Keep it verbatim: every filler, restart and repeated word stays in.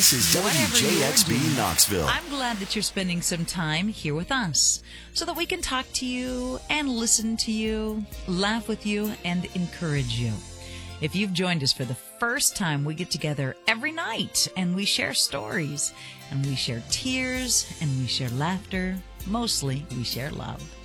This is Whatever W J X B you're doing, Knoxville. I'm glad that you're spending some time here with us so that we can talk to you and listen to you, laugh with you, and encourage you. If you've joined us for the first time, we get together every night and we share stories and we share tears and we share laughter. Mostly, we share love.